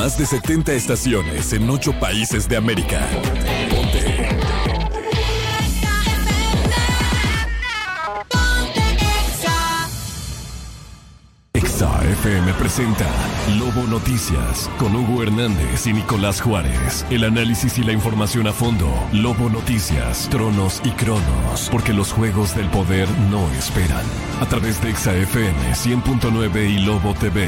Más de 70 estaciones en 8 países de América. Ponte. Exa FM presenta Lobo Noticias con Hugo Hernández y Nicolás Juárez. El análisis y la información a fondo. Lobo Noticias, tronos y cronos. Porque los juegos del poder no esperan. A través de Exa FM 100.9 y Lobo TV.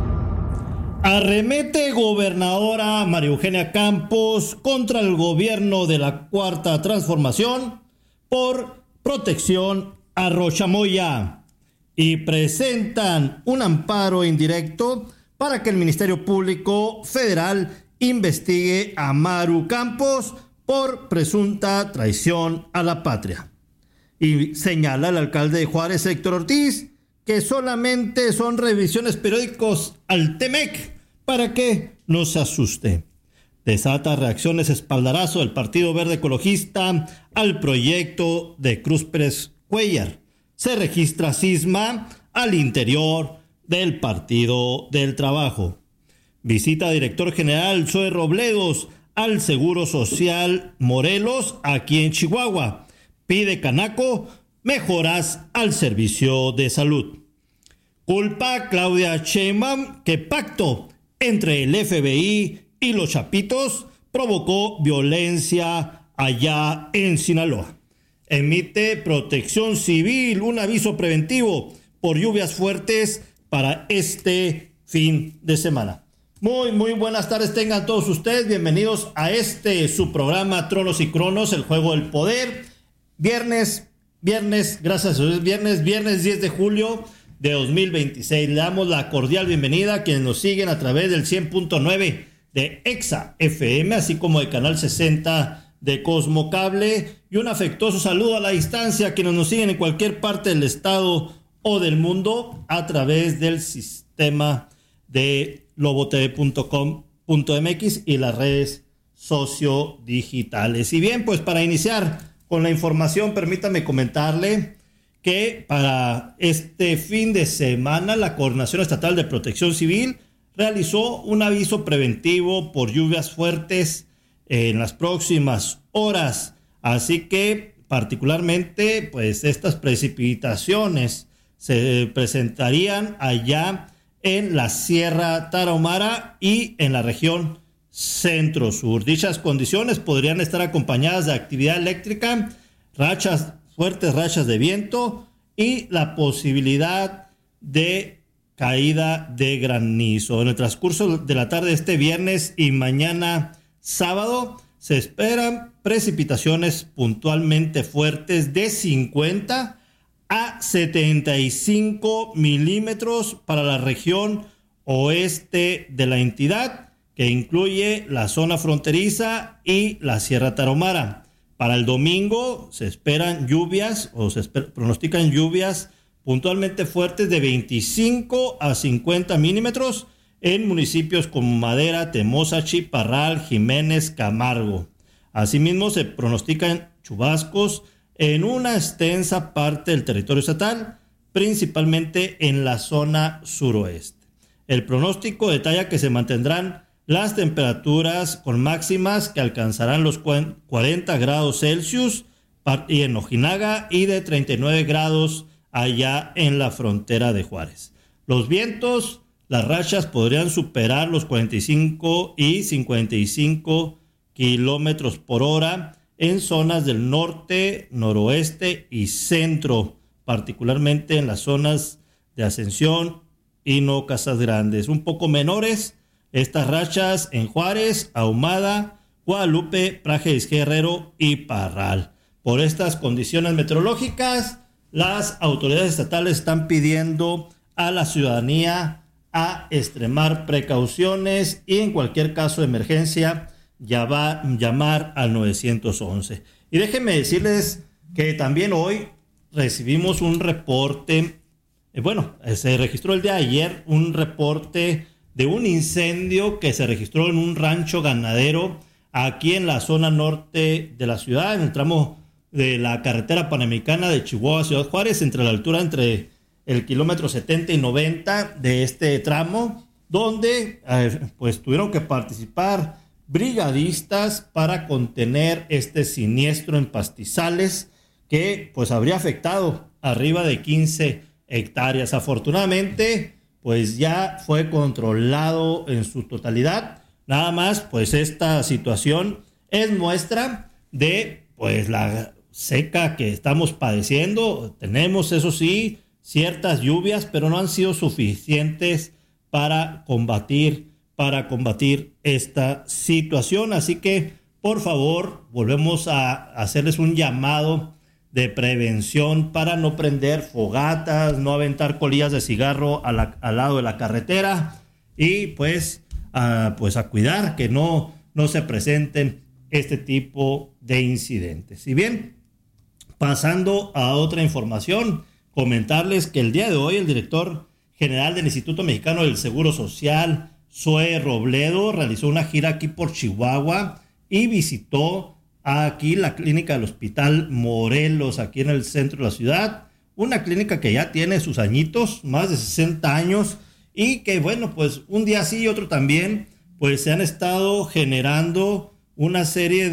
Arremete gobernadora María Eugenia Campos contra el gobierno de la Cuarta Transformación por protección a Rocha Moya y presentan un amparo indirecto para que el Ministerio Público Federal investigue a Maru Campos por presunta traición a la patria. Y señala el alcalde de Juárez, Héctor Ortiz, que solamente son revisiones periódicos al Temec para que no se asuste. Desata reacciones espaldarazo del Partido Verde Ecologista al proyecto de Cruz Pérez Cuellar. Se registra cisma al interior del Partido del Trabajo. Visita director general Zoe Robledos al Seguro Social Morelos, aquí en Chihuahua. Pide Canaco mejoras al servicio de salud. Culpa Claudia Sheinbaum que pacto entre el FBI y los Chapitos provocó violencia allá en Sinaloa. Emite Protección Civil un aviso preventivo por lluvias fuertes para este fin de semana. Muy buenas tardes tengan todos ustedes. Bienvenidos a su programa Tronos y Cronos, el juego del poder. Viernes, gracias a Dios, viernes 10 de julio de 2026. Le damos la cordial bienvenida a quienes nos siguen a través del 100.9 de Exa FM, así como de Canal 60 de Cosmo Cable, y un afectuoso saludo a la distancia a quienes nos siguen en cualquier parte del estado o del mundo a través del sistema de lobotv.com.mx y las redes sociodigitales. Y bien, pues para iniciar con la información, permítame comentarle que para este fin de semana la Coordinación Estatal de Protección Civil realizó un aviso preventivo por lluvias fuertes en las próximas horas. Así que particularmente pues estas precipitaciones se presentarían allá en la Sierra Tarahumara y en la región centro-sur. Dichas condiciones podrían estar acompañadas de actividad eléctrica, fuertes rachas de viento y la posibilidad de caída de granizo. En el transcurso de la tarde de este viernes y mañana sábado se esperan precipitaciones puntualmente fuertes de 50 a 75 milímetros para la región oeste de la entidad, que incluye la zona fronteriza y la Sierra Tarahumara. Para el domingo se esperan lluvias pronostican lluvias puntualmente fuertes de 25 a 50 milímetros en municipios como Madera, Temozachi, Parral, Jiménez, Camargo. Asimismo se pronostican chubascos en una extensa parte del territorio estatal, principalmente en la zona suroeste. El pronóstico detalla que se mantendrán las temperaturas con máximas que alcanzarán los 40 grados Celsius y en Ojinaga y de 39 grados allá en la frontera de Juárez. Los vientos, las rachas podrían superar los 45 y 55 kilómetros por hora en zonas del norte, noroeste y centro, particularmente en las zonas de Ascensión y no Casas Grandes. Un poco menores estas rachas en Juárez, Ahumada, Guadalupe, Prajedes Guerrero y Parral. Por estas condiciones meteorológicas, las autoridades estatales están pidiendo a la ciudadanía a extremar precauciones y en cualquier caso de emergencia llamar al 911. Y déjenme decirles que también hoy recibimos un reporte, se registró el día de ayer un reporte de un incendio que se registró en un rancho ganadero aquí en la zona norte de la ciudad, en el tramo de la carretera panamericana de Chihuahua a Ciudad Juárez, entre la altura entre el kilómetro 70 y 90 de este tramo. donde pues tuvieron que participar brigadistas para contener este siniestro en pastizales que pues habría afectado arriba de 15 hectáreas. Afortunadamente, pues ya fue controlado en su totalidad. Nada más, pues esta situación es muestra de pues la seca que estamos padeciendo. Tenemos, eso sí, ciertas lluvias, pero no han sido suficientes para combatir esta situación. Así que, por favor, volvemos a hacerles un llamado de prevención para no prender fogatas, no aventar colillas de cigarro al lado de la carretera y pues a cuidar que no se presenten este tipo de incidentes. Y bien, pasando a otra información, comentarles que el día de hoy el director general del Instituto Mexicano del Seguro Social, Zoe Robledo, realizó una gira aquí por Chihuahua y visitó aquí la clínica del Hospital Morelos, aquí en el centro de la ciudad, una clínica que ya tiene sus añitos, más de 60 años, y que bueno, pues un día sí y otro también, pues se han estado generando una serie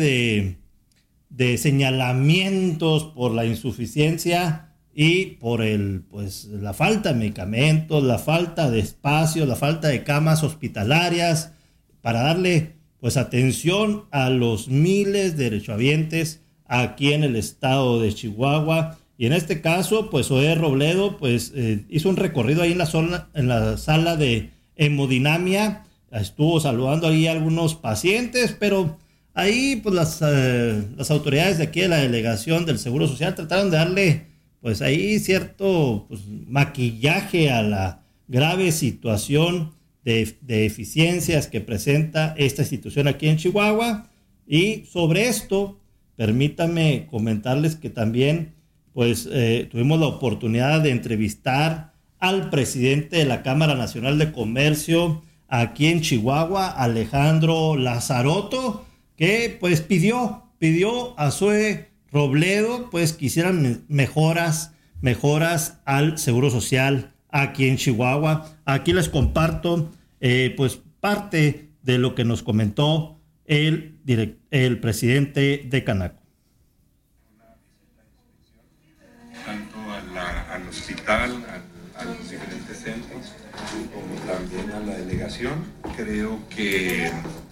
de señalamientos por la insuficiencia y por la falta de medicamentos, la falta de espacios, la falta de camas hospitalarias para darle pues atención a los miles de derechohabientes aquí en el estado de Chihuahua. Y en este caso, pues Zoe Robledo pues hizo un recorrido ahí en la sala de hemodinamia, estuvo saludando ahí a algunos pacientes, pero ahí pues las autoridades de aquí de la delegación del Seguro Social trataron de darle pues ahí cierto maquillaje a la grave situación de eficiencias que presenta esta institución aquí en Chihuahua. Y sobre esto, permítanme comentarles que también pues tuvimos la oportunidad de entrevistar al presidente de la Cámara Nacional de Comercio aquí en Chihuahua, Alejandro Lazzaroto, que pues pidió a Zoe Robledo pues que hicieran mejoras al Seguro Social aquí en Chihuahua. Aquí les comparto pues parte de lo que nos comentó el presidente de Canaco. Tanto al hospital, a los diferentes centros, como también a la delegación. Creo que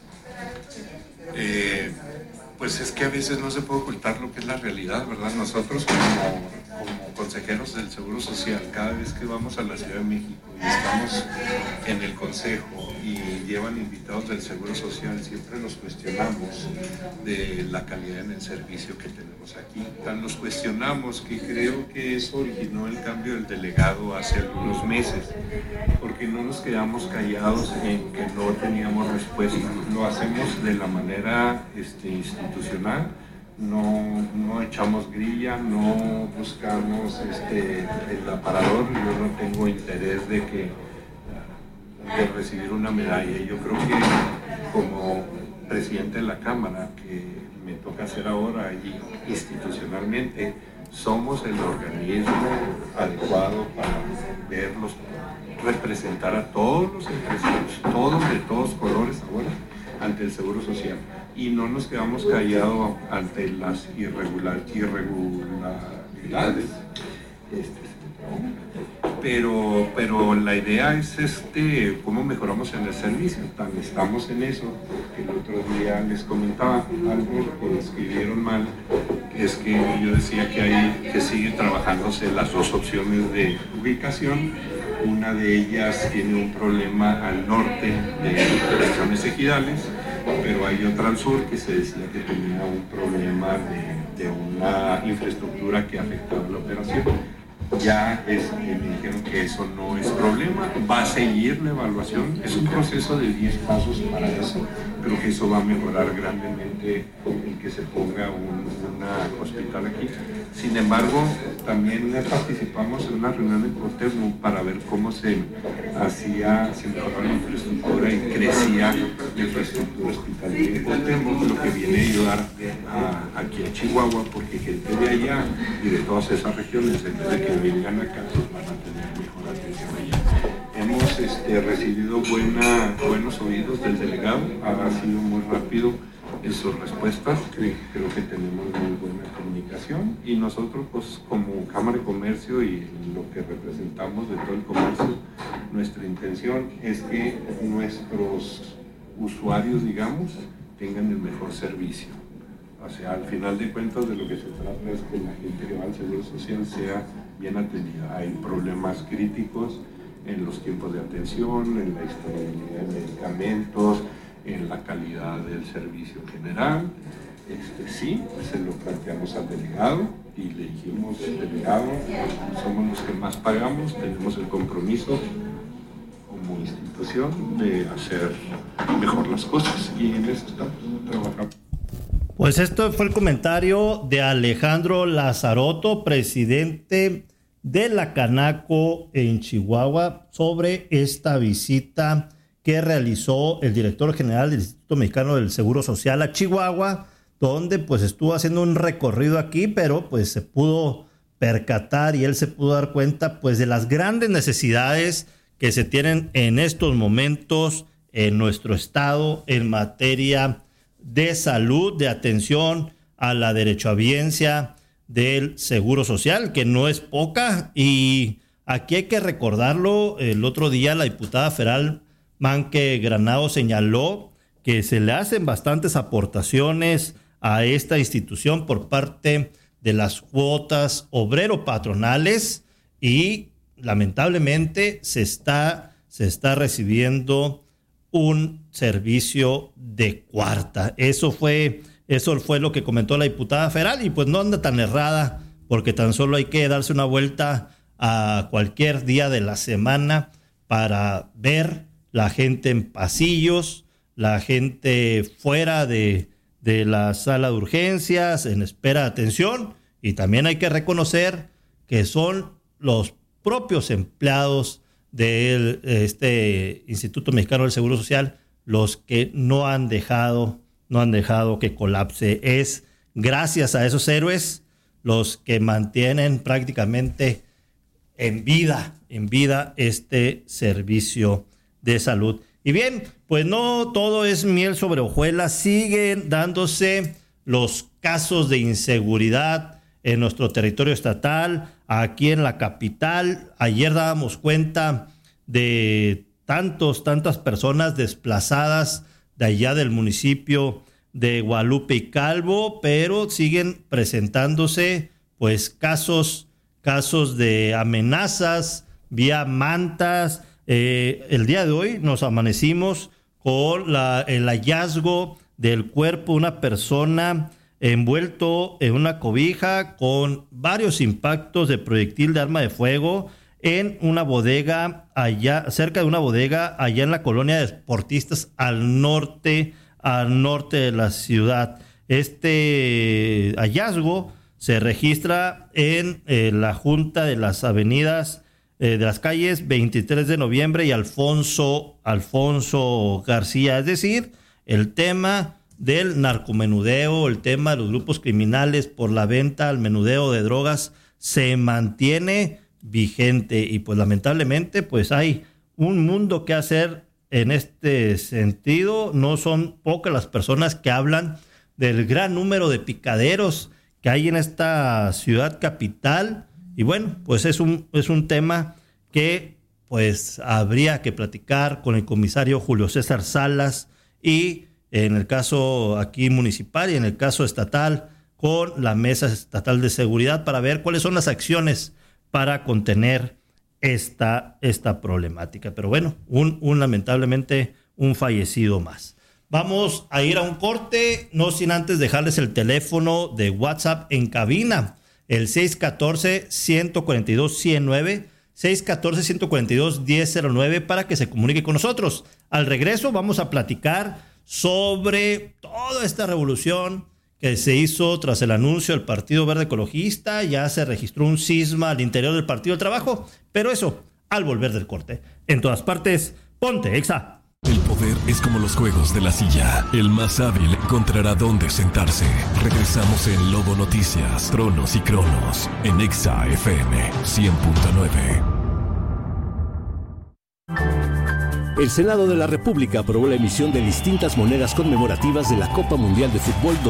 pues es que a veces no se puede ocultar lo que es la realidad, ¿verdad? Nosotros como consejeros del Seguro Social, cada vez que vamos a la Ciudad de México y estamos en el consejo y llevan invitados del Seguro Social, siempre nos cuestionamos de la calidad en el servicio que tenemos aquí. Tan nos cuestionamos que creo que eso originó el cambio del delegado hace algunos meses, porque no nos quedamos callados en que no teníamos respuesta. Lo hacemos de la manera institucional. No echamos grilla, no buscamos el aparador. Yo no tengo interés de recibir una medalla. Yo creo que como presidente de la Cámara, que me toca hacer ahora y institucionalmente, somos el organismo adecuado para verlos, representar a todos los empresarios, todos de todos colores ahora, ante el Seguro Social. Y no nos quedamos callados ante las irregularidades, pero la idea es cómo mejoramos en el servicio. También estamos en eso, que el otro día les comentaba algo que escribieron mal, que es que yo decía que sigue trabajándose las dos opciones de ubicación. Una de ellas tiene un problema al norte de Regiones Ejidales, pero hay otra al sur que se decía que tenía un problema de una infraestructura que afectaba la operación. Ya me dijeron que eso no es problema, va a seguir la evaluación, es un proceso de 10 pasos para eso. Creo que eso va a mejorar grandemente el que se ponga un hospital aquí. Sin embargo, también participamos en una reunión en Cuauhtémoc para ver cómo se mejoraba la infraestructura y crecía la infraestructura hospitalaria de Cuauhtémoc, lo que viene a ayudar aquí a Chihuahua, porque gente de allá y de todas esas regiones, en vez de que vengan acá, van a tener mejor atención allá. hemos recibido buenos oídos del delegado, ha sido muy rápido en sus respuestas, creo que tenemos muy buena comunicación y nosotros pues como Cámara de Comercio y lo que representamos de todo el comercio, nuestra intención es que nuestros usuarios, digamos, tengan el mejor servicio. O sea, al final de cuentas de lo que se trata es que la gente que va al Seguro Social sea bien atendida. Hay problemas críticos en los tiempos de atención, en la disponibilidad de medicamentos, en la calidad del servicio en general. Sí, se lo planteamos al delegado y le dijimos, delegado, somos los que más pagamos, tenemos el compromiso como institución de hacer mejor las cosas y en eso estamos trabajando. Pues esto fue el comentario de Alejandro Lazzaroto, presidente de la Canaco en Chihuahua, sobre esta visita que realizó el director general del Instituto Mexicano del Seguro Social a Chihuahua, donde pues estuvo haciendo un recorrido aquí, pero pues se pudo percatar y él se pudo dar cuenta pues de las grandes necesidades que se tienen en estos momentos en nuestro estado en materia de salud, de atención a la derechohabiencia del Seguro Social, que no es poca, y aquí hay que recordarlo. El otro día la diputada federal Manque Granado señaló que se le hacen bastantes aportaciones a esta institución por parte de las cuotas obrero-patronales y lamentablemente se está recibiendo un servicio de cuarta. Eso fue lo que comentó la diputada federal y pues no anda tan errada, porque tan solo hay que darse una vuelta a cualquier día de la semana para ver la gente en pasillos, la gente fuera de la sala de urgencias, en espera de atención, y también hay que reconocer que son los propios empleados de Instituto Mexicano del Seguro Social los que no han dejado que colapse. Es gracias a esos héroes los que mantienen prácticamente en vida este servicio de salud. Y bien, pues no todo es miel sobre hojuelas, siguen dándose los casos de inseguridad en nuestro territorio estatal, aquí en la capital. Ayer dábamos cuenta de tantas personas desplazadas de allá del municipio de Guadalupe y Calvo, pero siguen presentándose pues casos de amenazas vía mantas. El día de hoy nos amanecimos con el hallazgo del cuerpo de una persona envuelto en una cobija con varios impactos de proyectil de arma de fuego en una bodega cerca de una bodega allá en la colonia de deportistas al norte de la ciudad. Este hallazgo se registra en la junta de las avenidas de las calles 23 de noviembre y Alfonso García. Es decir, el tema del narcomenudeo, el tema de los grupos criminales por la venta al menudeo de drogas se mantiene vigente y pues lamentablemente pues hay un mundo que hacer en este sentido. No son pocas las personas que hablan del gran número de picaderos que hay en esta ciudad capital. Y bueno, pues es un tema que pues habría que platicar con el comisario Julio César Salas y en el caso aquí municipal y en el caso estatal con la Mesa Estatal de Seguridad para ver cuáles son las acciones para contener esta problemática. Pero bueno, lamentablemente un fallecido más. Vamos a ir a un corte, no sin antes dejarles el teléfono de WhatsApp en cabina, el 614-142-109, 614-142-1009 para que se comunique con nosotros. Al regreso vamos a platicar sobre toda esta revolución que se hizo tras el anuncio del Partido Verde Ecologista. Ya se registró un cisma al interior del Partido del Trabajo, pero eso al volver del corte. En todas partes, ponte Exa. El poder es como los juegos de la silla. El más hábil encontrará dónde sentarse. Regresamos en Lobo Noticias, Tronos y Cronos, en Exa FM 100.9. El Senado de la República aprobó la emisión de distintas monedas conmemorativas de la Copa Mundial de Fútbol